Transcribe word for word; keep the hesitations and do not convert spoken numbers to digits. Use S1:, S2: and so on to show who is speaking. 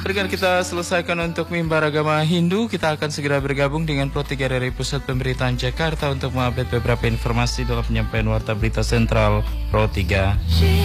S1: Dengan kita selesaikan untuk mimbar agama Hindu, kita akan segera bergabung dengan Pro tiga dari Pusat Pemberitaan Jakarta untuk mengupdate beberapa informasi dalam penyampaian Warta Berita Sentral Pro tiga.